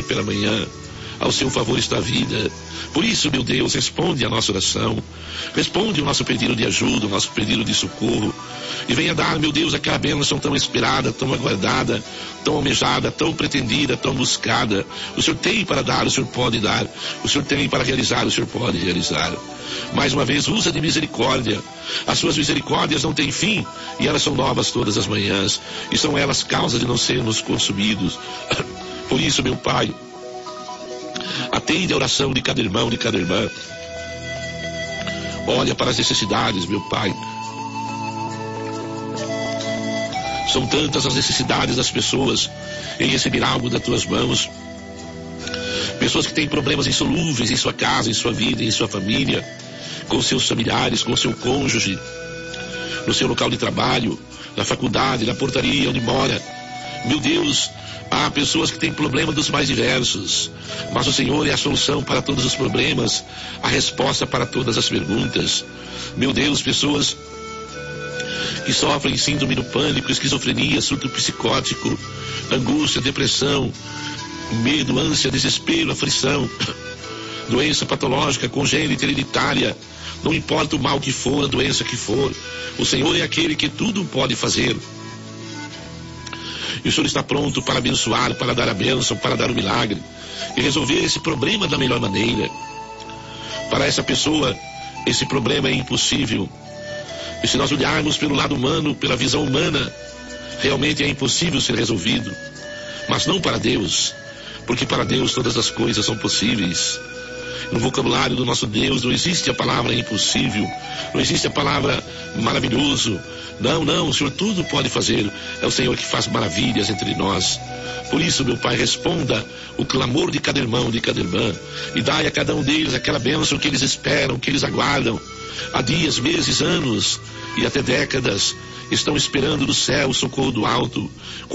pela manhã. Ao seu favor está a vida. Por isso, meu Deus, responde a nossa oração. Responde o nosso pedido de ajuda, o nosso pedido de socorro. E venha dar, meu Deus, aquela bênção tão esperada, tão aguardada, tão almejada, tão pretendida, tão buscada. O Senhor tem para dar, o Senhor pode dar. O Senhor tem para realizar, o Senhor pode realizar. Mais uma vez, usa de misericórdia. As suas misericórdias não têm fim e elas são novas todas as manhãs. E são elas causa de não sermos consumidos. Por isso, meu Pai, atende a oração de cada irmão, de cada irmã. Olha para as necessidades, meu Pai. São tantas as necessidades das pessoas em receber algo das tuas mãos. Pessoas que têm problemas insolúveis em sua casa, em sua vida, em sua família, com seus familiares, com seu cônjuge, no seu local de trabalho, na faculdade, na portaria onde mora. Meu Deus, há pessoas que têm problemas dos mais diversos, mas o Senhor é a solução para todos os problemas, a resposta para todas as perguntas. Meu Deus, pessoas que sofrem síndrome do pânico, esquizofrenia, surto psicótico, angústia, depressão, medo, ânsia, desespero, aflição, doença patológica, congênita, hereditária, não importa o mal que for, a doença que for, o Senhor é aquele que tudo pode fazer. E o Senhor está pronto para abençoar, para dar a bênção, para dar o milagre e resolver esse problema da melhor maneira. Para essa pessoa, esse problema é impossível. E se nós olharmos pelo lado humano, pela visão humana, realmente é impossível ser resolvido. Mas não para Deus, porque para Deus todas as coisas são possíveis. No vocabulário do nosso Deus não existe a palavra impossível, não existe a palavra maravilhoso. Não, o Senhor tudo pode fazer. É o Senhor que faz maravilhas entre nós. Por isso, meu Pai, responda o clamor de cada irmão, de cada irmã, e dai a cada um deles aquela bênção que eles esperam, que eles aguardam. Há dias, meses, anos e até décadas estão esperando do céu o socorro do alto.